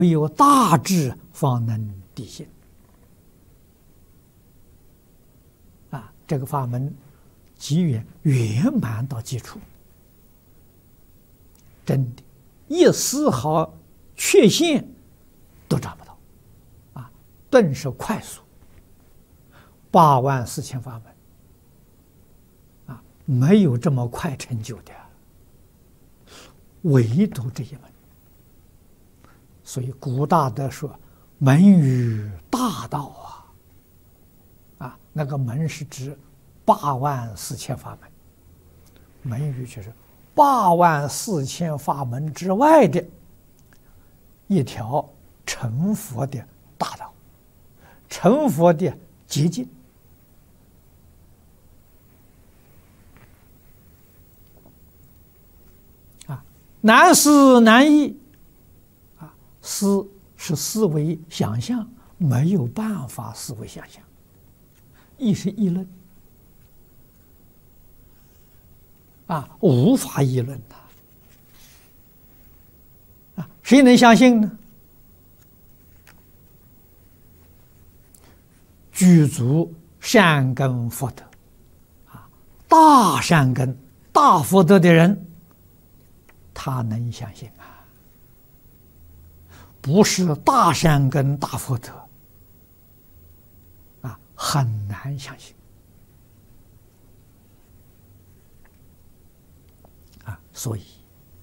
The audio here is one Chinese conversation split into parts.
唯有大智方能地心。这个法门极圆满到基础，真的，一丝毫缺陷都找不到，顿时快速84000法门，没有这么快成就的，唯独这一门。所以古大德说：“门于大道那个门是指84000法门，门于就是84000法门之外的一条成佛的大道，成佛的捷径。难思难议，思是思维想象，没有办法思维想象。议是议论，无法议论的，谁能相信呢？具足善根福德，大善根、大福德的人，他能相信不是大善根、大福德，很难相信。所以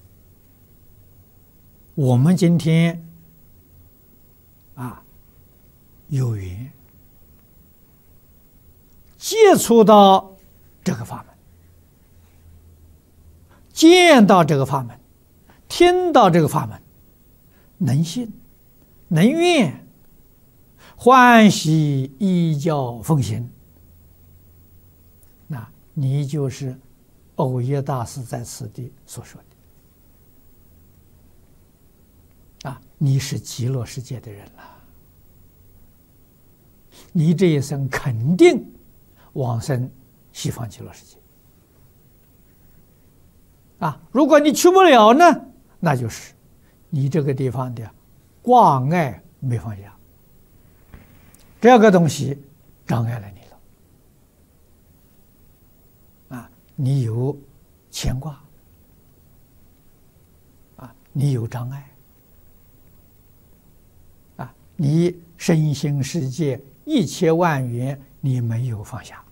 我们今天有缘接触到这个法门，见到这个法门，听到这个法门，能信能愿，欢喜依教奉行，那你就是藕益大师在此地所说的你是极乐世界的人了，你这一生肯定往生西方极乐世界如果你去不了呢，那就是你这个地方的挂碍没放下，这个东西障碍了你了你有牵挂你有障碍你身心世界1千万缘你没有放下